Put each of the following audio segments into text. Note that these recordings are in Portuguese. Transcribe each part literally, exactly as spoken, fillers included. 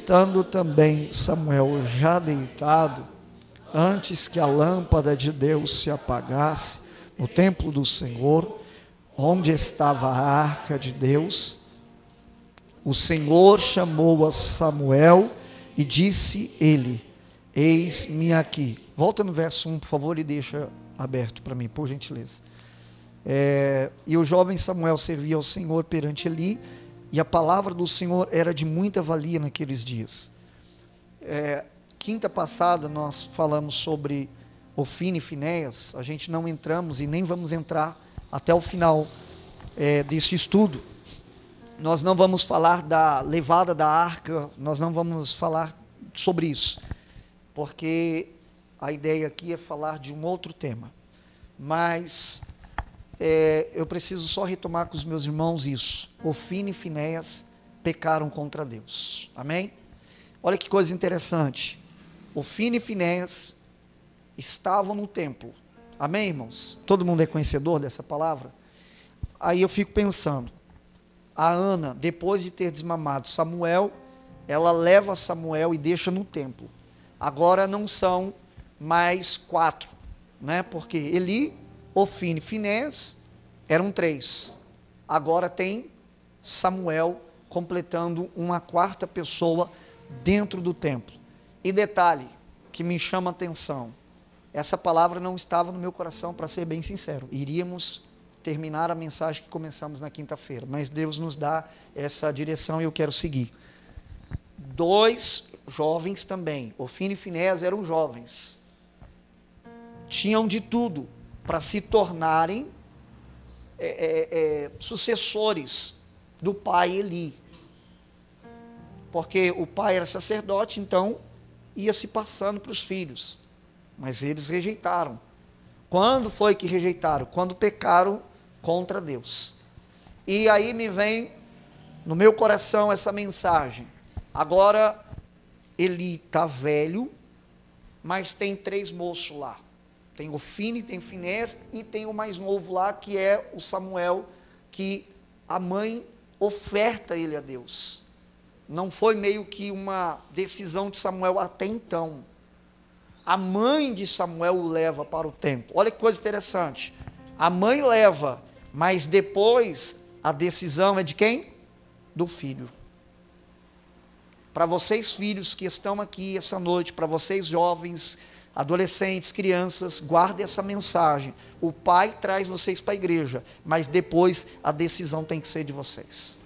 estando também Samuel já deitado, antes que a lâmpada de Deus se apagasse no templo do Senhor, onde estava a arca de Deus, o Senhor chamou a Samuel e disse ele: eis-me aqui. Volta no verso um, por favor, e deixa aberto para mim, por gentileza. É, e o jovem Samuel servia ao Senhor perante Eli, e a palavra do Senhor era de muita valia naqueles dias. É, quinta passada nós falamos sobre Ofni e Finéias. A gente não entramos e nem vamos entrar até o final é, deste estudo. Nós não vamos falar da levada da arca, nós não vamos falar sobre isso, porque a ideia aqui é falar de um outro tema. Mas é, eu preciso só retomar com os meus irmãos isso. Ofni e Finéias pecaram contra Deus. Amém? Olha que coisa interessante. Ofni e Finéias estavam no templo. Amém, irmãos? Todo mundo é conhecedor dessa palavra? Aí eu fico pensando, a Ana, depois de ter desmamado Samuel, ela leva Samuel e deixa no templo. Agora não são mais quatro, né? Porque Eli, Ofni e Finéias eram três. Agora tem Samuel completando uma quarta pessoa dentro do templo. E detalhe que me chama a atenção, essa palavra não estava no meu coração, para ser bem sincero. Iríamos terminar a mensagem que começamos na quinta-feira, mas Deus nos dá essa direção e eu quero seguir. Dois jovens também, Ofni e Finéias eram jovens, tinham de tudo para se tornarem é, é, é, sucessores do pai Eli, porque o pai era sacerdote, então ia se passando para os filhos, mas eles rejeitaram. Quando foi que rejeitaram? Quando pecaram contra Deus. E aí me vem no meu coração essa mensagem. Agora Eli está velho, mas tem três moços lá. Tem Ofni, tem Finéias e tem o mais novo lá, que é o Samuel, que a mãe oferta ele a Deus. Não foi meio que uma decisão de Samuel até então. A mãe de Samuel o leva para o templo. Olha que coisa interessante. A mãe leva, mas depois a decisão é de quem? Do filho. Para vocês filhos que estão aqui essa noite, para vocês jovens, adolescentes, crianças, guardem essa mensagem. O pai traz vocês para a igreja, mas depois a decisão tem que ser de vocês.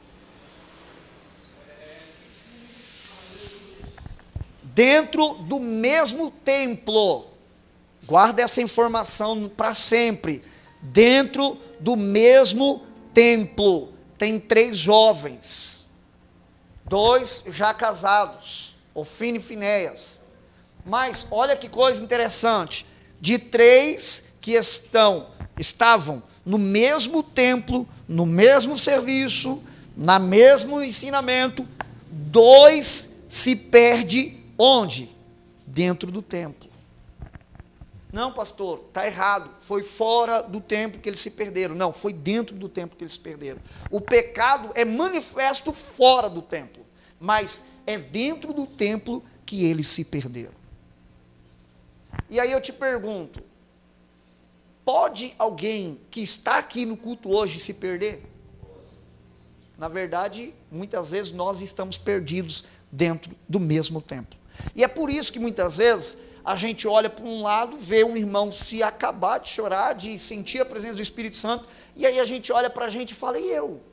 Dentro do mesmo templo, guarda essa informação para sempre, dentro do mesmo templo, tem três jovens, dois já casados, Ofni e Finéias, mas olha que coisa interessante, de três que estão, estavam no mesmo templo, no mesmo serviço, no mesmo ensinamento, dois se perdem. Onde? Dentro do templo. Não, pastor, está errado. Foi fora do templo que eles se perderam. Não, foi dentro do templo que eles se perderam. O pecado é manifesto fora do templo, mas é dentro do templo que eles se perderam. E aí eu te pergunto, pode alguém que está aqui no culto hoje se perder? Na verdade, muitas vezes nós estamos perdidos dentro do mesmo templo. E é por isso que muitas vezes a gente olha para um lado, vê um irmão se acabar de chorar, de sentir a presença do Espírito Santo, e aí a gente olha para a gente e fala, e eu?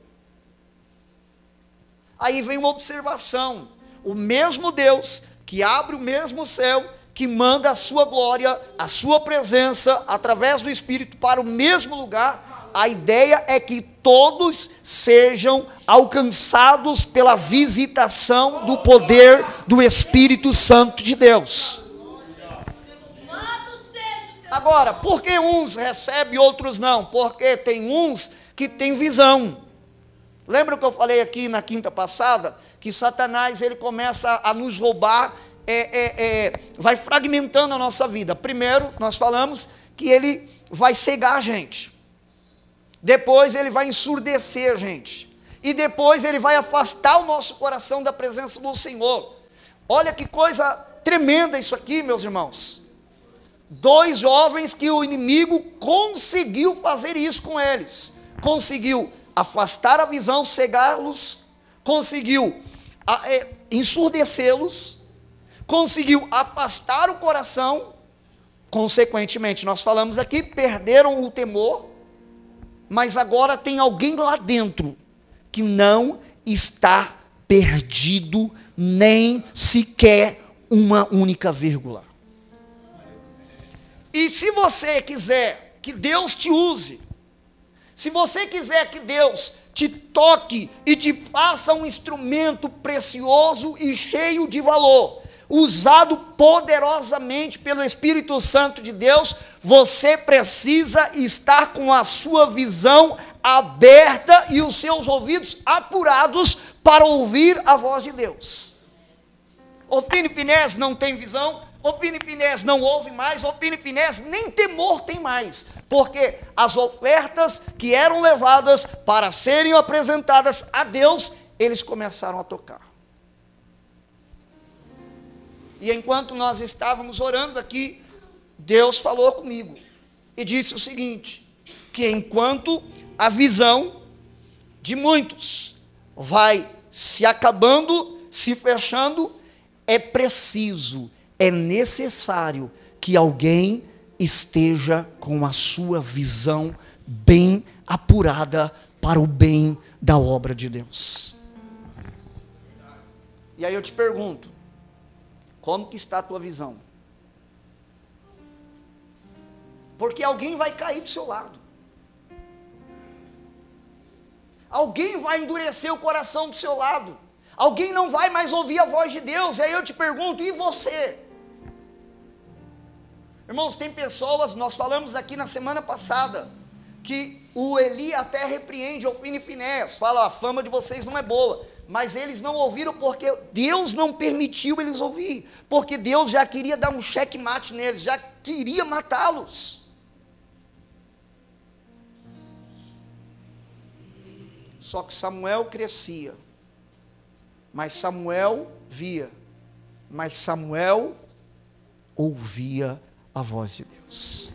Aí vem uma observação, o mesmo Deus que abre o mesmo céu, que manda a sua glória, a sua presença, através do Espírito para o mesmo lugar, a ideia é que todos sejam alcançados pela visitação do poder do Espírito Santo de Deus. Agora, por que uns recebem e outros não? Porque tem uns que têm visão. Lembra que eu falei aqui na quinta passada? Que Satanás ele começa a nos roubar, é, é, é, vai fragmentando a nossa vida. Primeiro, nós falamos que ele vai cegar a gente. Depois ele vai ensurdecer a gente. E depois ele vai afastar o nosso coração da presença do Senhor. Olha que coisa tremenda isso aqui, meus irmãos. Dois jovens que o inimigo conseguiu fazer isso com eles. Conseguiu afastar a visão, cegá-los, conseguiu é, ensurdecê-los, conseguiu afastar o coração, consequentemente, nós falamos aqui, perderam o temor, mas agora tem alguém lá dentro que não está perdido nem sequer uma única vírgula. E se você quiser que Deus te use, se você quiser que Deus te toque e te faça um instrumento precioso e cheio de valor, usado poderosamente pelo Espírito Santo de Deus, você precisa estar com a sua visão aberta e os seus ouvidos apurados para ouvir a voz de Deus. Ofni e Finéias não tem visão, Ofni e Finéias não ouve mais, Ofni e Finéias nem temor tem mais, porque as ofertas que eram levadas para serem apresentadas a Deus, eles começaram a tocar. E enquanto nós estávamos orando aqui, Deus falou comigo e disse o seguinte, que enquanto a visão de muitos vai se acabando, se fechando, é preciso, é necessário que alguém esteja com a sua visão bem apurada para o bem da obra de Deus. E aí eu te pergunto, como que está a tua visão? Porque alguém vai cair do seu lado. Alguém vai endurecer o coração do seu lado. Alguém não vai mais ouvir a voz de Deus. E aí eu te pergunto, e você? Irmãos, tem pessoas, nós falamos aqui na semana passada, que o Eli até repreende Ofni e Finéias, fala, a fama de vocês não é boa, mas eles não ouviram porque Deus não permitiu eles ouvir, porque Deus já queria dar um checkmate neles, já queria matá-los. Só que Samuel crescia, mas Samuel via, mas Samuel ouvia a voz de Deus.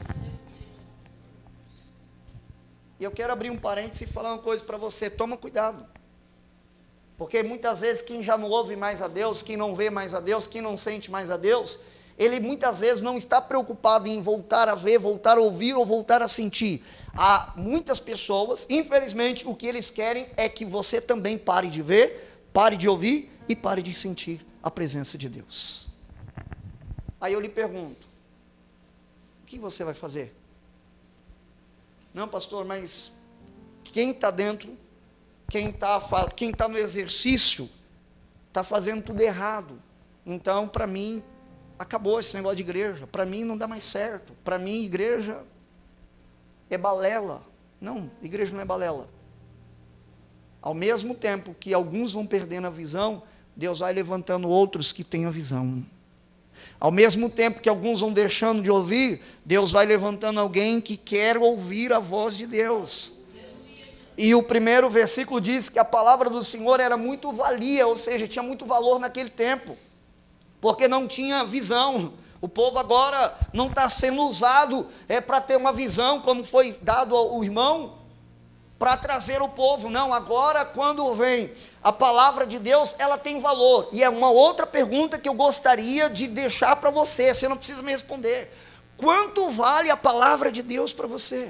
E eu quero abrir um parênteses e falar uma coisa para você, toma cuidado, porque muitas vezes quem já não ouve mais a Deus, quem não vê mais a Deus, quem não sente mais a Deus, ele muitas vezes não está preocupado em voltar a ver, voltar a ouvir ou voltar a sentir. Há muitas pessoas, infelizmente, o que eles querem é que você também pare de ver, pare de ouvir e pare de sentir a presença de Deus. Aí eu lhe pergunto, o que você vai fazer? Não, pastor, mas quem está dentro, quem está quem tá no exercício, está fazendo tudo errado. Então, para mim, acabou esse negócio de igreja. Para mim, não dá mais certo. Para mim, igreja é balela. Não, igreja não é balela. Ao mesmo tempo que alguns vão perdendo a visão, Deus vai levantando outros que têm a visão. Ao mesmo tempo que alguns vão deixando de ouvir, Deus vai levantando alguém que quer ouvir a voz de Deus. E o primeiro versículo diz que a palavra do Senhor era muito valia, ou seja, tinha muito valor naquele tempo, porque não tinha visão. O povo agora não está sendo usado é, para ter uma visão, como foi dado ao irmão, para trazer o povo. Não, agora quando vem a palavra de Deus, ela tem valor. E é uma outra pergunta que eu gostaria de deixar para você, você não precisa me responder. Quanto vale a palavra de Deus para você?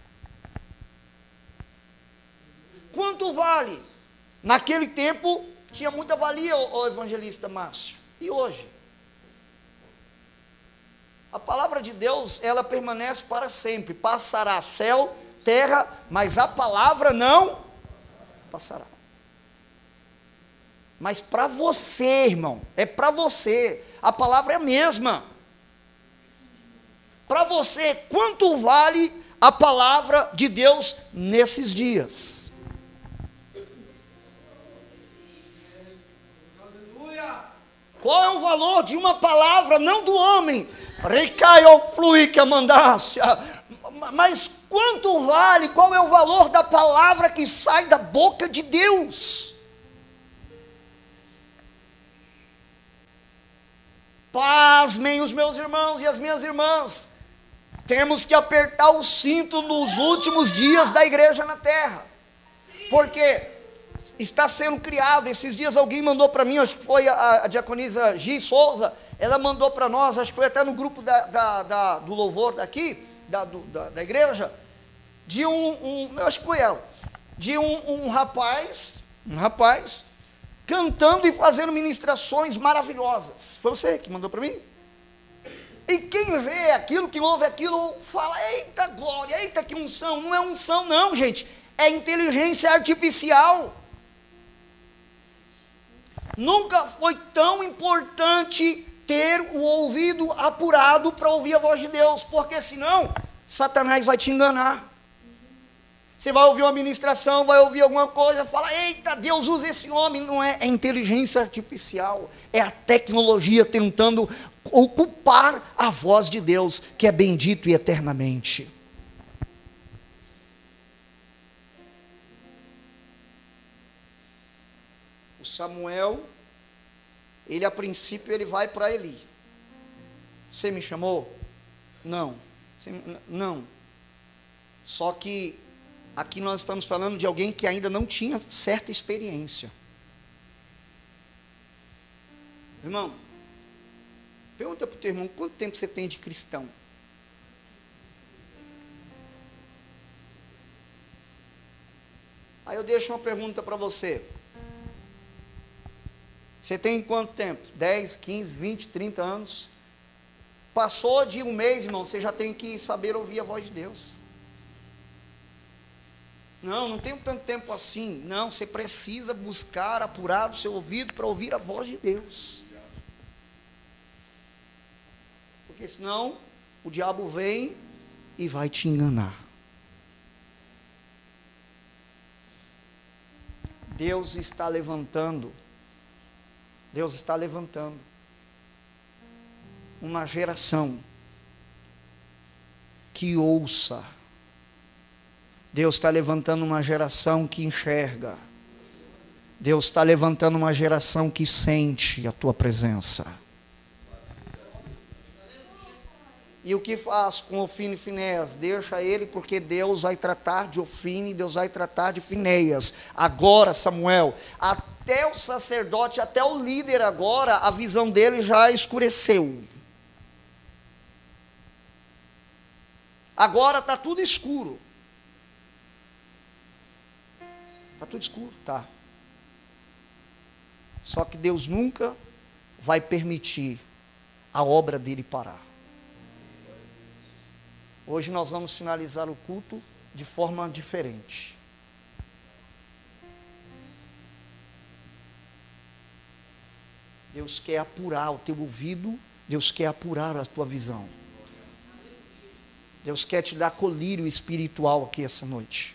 Quanto vale? Naquele tempo tinha muita valia, o evangelista Márcio. E hoje? A palavra de Deus, ela permanece para sempre. Passará céu, terra, mas a palavra não passará. Mas para você, irmão, é para você, a palavra é a mesma. Para você, quanto vale a palavra de Deus nesses dias? Qual é o valor de uma palavra, não do homem? Recaiu flui que mandasse. Mas quanto vale, qual é o valor da palavra que sai da boca de Deus? pasmem os meus irmãos e as minhas irmãs, temos que apertar o cinto nos últimos dias da igreja na terra, porque está sendo criado. Esses dias alguém mandou para mim, acho que foi a, a diaconisa Gi Souza, ela mandou para nós, acho que foi até no grupo da, da, da, do louvor daqui, da, do, da, da igreja, de um, um, eu acho que foi ela, de um, um rapaz, um rapaz, cantando e fazendo ministrações maravilhosas. Foi você que mandou para mim? E quem vê aquilo, quem ouve aquilo, fala, eita glória, eita que unção. Não é unção não, gente, é inteligência artificial. Nunca foi tão importante ter o ouvido apurado para ouvir a voz de Deus, porque senão, Satanás vai te enganar. Você vai ouvir uma ministração, vai ouvir alguma coisa, fala, eita, Deus usa esse homem. Não é, é inteligência artificial, é a tecnologia tentando ocupar a voz de Deus, que é bendito e eternamente. O Samuel, ele a princípio, ele vai para Eli. Você me chamou? Não. Você, não. Só que aqui nós estamos falando de alguém que ainda não tinha certa experiência. Irmão, pergunta para o teu irmão, quanto tempo você tem de cristão? Aí eu deixo uma pergunta para você. Você tem quanto tempo? dez, quinze, vinte, trinta anos? Passou de um mês, irmão, você já tem que saber ouvir a voz de Deus. Não, não tenho tanto tempo assim. Não, você precisa buscar, apurar o seu ouvido para ouvir a voz de Deus. Porque senão, o diabo vem e vai te enganar. Deus está levantando, Deus está levantando uma geração que ouça. Deus está levantando uma geração que enxerga. Deus está levantando uma geração que sente a tua presença. E o que faz com Ofni e Finéias? Deixa ele, porque Deus vai tratar de Ofni, Deus vai tratar de Finéias. Agora, Samuel, até o sacerdote, até o líder agora, a visão dele já escureceu. Agora está tudo escuro. Está tudo escuro, tá. Só que Deus nunca vai permitir a obra dele parar. Hoje nós vamos finalizar o culto de forma diferente. Deus quer apurar o teu ouvido, Deus quer apurar a tua visão. Deus quer te dar colírio espiritual aqui essa noite.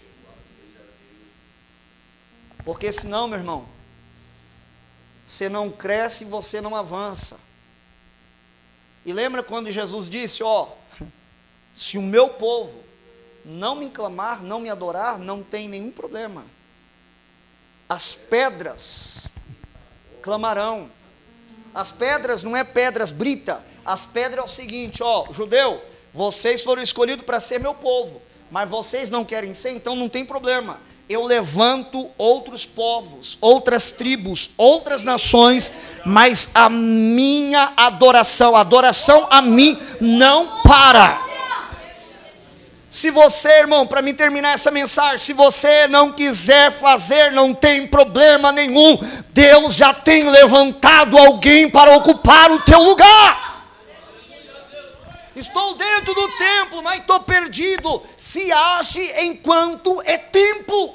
Porque senão, meu irmão, você não cresce e você não avança. E lembra quando Jesus disse, ó, se o meu povo não me clamar, não me adorar, não tem nenhum problema. As pedras clamarão. As pedras não é pedras brita, as pedras é o seguinte, ó, judeu, vocês foram escolhidos para ser meu povo, mas vocês não querem ser, então não tem problema. Eu levanto outros povos, outras tribos, outras nações, mas a minha adoração, a adoração a mim não para. Se você, irmão, para mim terminar essa mensagem, se você não quiser fazer, não tem problema nenhum. Deus já tem levantado alguém para ocupar o teu lugar. Estou dentro do templo, mas estou perdido. Se ache enquanto é tempo.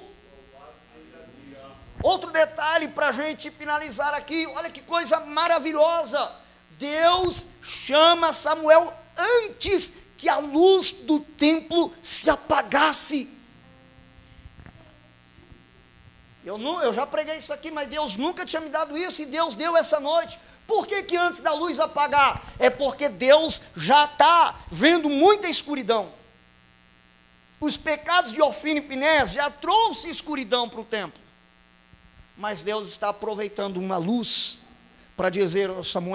Outro detalhe para a gente finalizar aqui, olha que coisa maravilhosa. Deus chama Samuel antes que a luz do templo se apagasse. Eu, não, eu já preguei isso aqui, mas Deus nunca tinha me dado isso, e Deus deu essa noite. Por que que antes da luz apagar? É porque Deus já está vendo muita escuridão. Os pecados de Ofni e Finéias já trouxe escuridão para o templo. Mas Deus está aproveitando uma luz para dizer, Samuel,